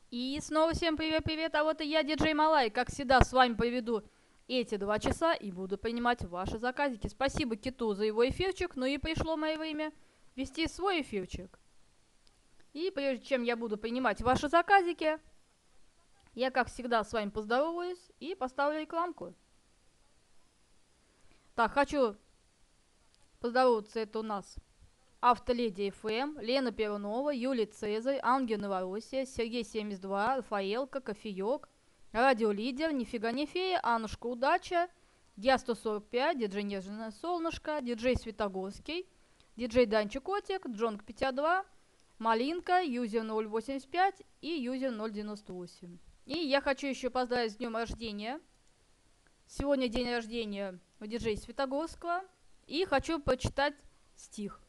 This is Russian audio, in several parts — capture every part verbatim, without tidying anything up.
И снова всем привет-привет, а вот и я, диджей Малай, как всегда с вами проведу эти два часа и буду принимать ваши заказики. Спасибо Киту за его эфирчик, ну и пришло мое время вести свой эфирчик. И прежде чем я буду принимать ваши заказики, я как всегда с вами поздороваюсь и поставлю рекламку. Так, хочу поздороваться, это у нас Автоледи эф эм, Лена Перунова, Юлия Цезарь, Ангел Новороссия, Сергей семьдесят два, Рафаэлка, Кофеек, Радиолидер, Нифига не фея, Анушка Удача, Я сто сорок пять, диджей Нежное Солнышко, диджей Светогорский, диджей Данчик Котик, Джонг пятьдесят два, Малинка, Юзер ноль восемьдесят пять и Юзер ноль девяносто восемь. И я хочу еще поздравить с днем рождения. Сегодня день рождения у диджея Светогорского. И хочу прочитать стих.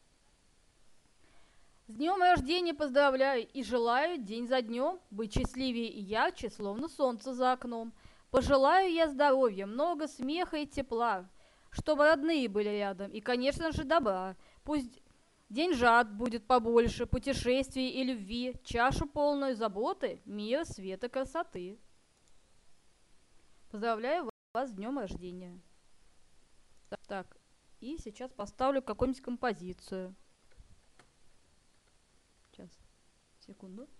С днем рождения поздравляю и желаю день за днем быть счастливее и ярче, словно солнце за окном. Пожелаю я здоровья, много смеха и тепла, чтобы родные были рядом и, конечно же, добра. Пусть деньжат будет побольше, путешествий и любви, чашу полную заботы, мира, света, красоты. Поздравляю вас с днем рождения. Так, и сейчас поставлю какую-нибудь композицию. Сейчас, секунду.